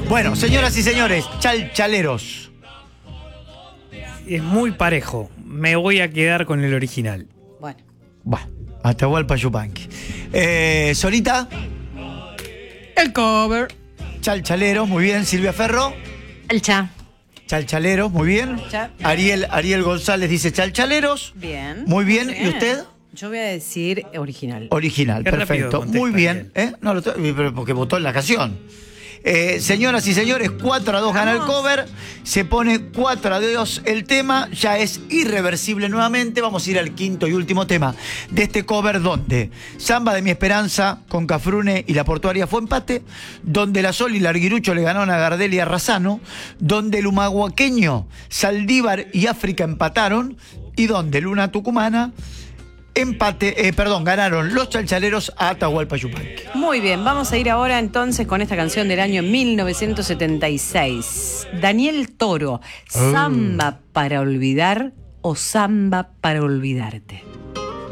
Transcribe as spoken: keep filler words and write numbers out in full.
Bueno, señoras y señores, chalchaleros. Es muy parejo. Me voy a quedar con el original. Bueno. Va, Atahualpa Yupanqui. Eh, Solita. El cover. Chalchaleros, muy bien. Silvia Ferro. Chalcha. Chalchaleros, muy bien. Cha. Ariel, Ariel González dice chalchaleros. Bien. Muy bien. Muy ¿Y usted? Yo voy a decir original. Original, Qué rápido perfecto. contesta, Muy bien. Ariel. ¿Eh? No, lo estoy- pero porque votó en la canción. Eh, señoras y señores, cuatro a dos gana el Vamos. cover. Se pone cuatro a dos el tema. Ya es irreversible nuevamente. Vamos a ir al quinto y último tema de este cover, donde Samba de mi Esperanza con Cafrune y La Portuaria fue empate, donde La Sol y Larguirucho le ganaron a Gardel y a Razano, donde el humahuaqueño, Saldívar y África empataron, y donde Luna Tucumana empate, eh, perdón, ganaron los chalchaleros a Atahualpa Yupanqui. Muy bien, vamos a ir ahora entonces con esta canción del año mil novecientos setenta y seis. Daniel Toro, Samba para olvidar o Samba para olvidarte.